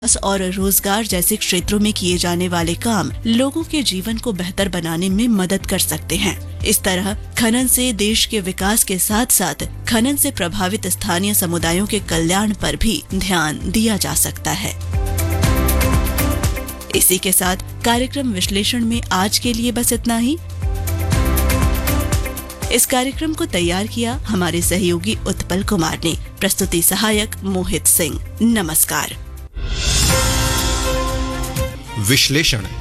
और रोजगार जैसे क्षेत्रों में किए जाने वाले काम लोगों के जीवन को बेहतर बनाने में मदद कर सकते हैं। इस तरह खनन से देश के विकास के साथ साथ खनन से प्रभावित स्थानीय समुदायों के कल्याण पर भी ध्यान दिया जा सकता है। इसी के साथ कार्यक्रम विश्लेषण में आज के लिए बस इतना ही। इस कार्यक्रम को तैयार किया हमारे सहयोगी उत्पल कुमार ने। प्रस्तुति सहायक मोहित सिंह। नमस्कार। विश्लेषण